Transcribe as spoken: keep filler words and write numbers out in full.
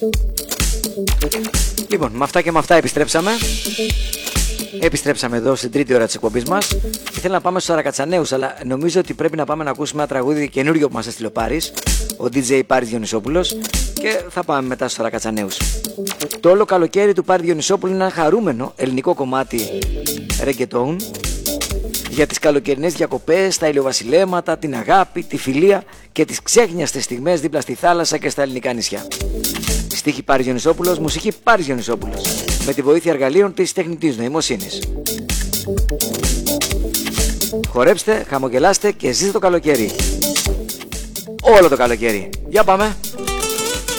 Λοιπόν, με αυτά και με αυτά επιστρέψαμε. Επιστρέψαμε εδώ στην τρίτη ώρα της εκπομπής μας. Ήθελα να πάμε στους Αρακατσαναίους, αλλά νομίζω ότι πρέπει να πάμε να ακούσουμε ένα τραγούδι καινούριο που μας έστειλε ο Πάρης, ο ντι τζέι Πάρης Διονυσόπουλος, και θα πάμε μετά στους Αρακατσαναίους. Το όλο καλοκαίρι του Πάρη Διονυσόπουλου είναι ένα χαρούμενο ελληνικό κομμάτι reggaeton για τις καλοκαιρινές διακοπές, τα ηλιοβασιλέματα, την αγάπη, τη φιλία και τις ξέχνιαστες στιγμές δίπλα στη θάλασσα και στα ελληνικά νησιά. Στίχη Πάρης Διονυσόπουλος, μουσική Πάρης Διονυσόπουλος, με τη βοήθεια εργαλείων της τεχνητής νοημοσύνης. Χορέψτε, χαμογελάστε και ζήστε το καλοκαίρι. Όλο το καλοκαίρι. Για πάμε!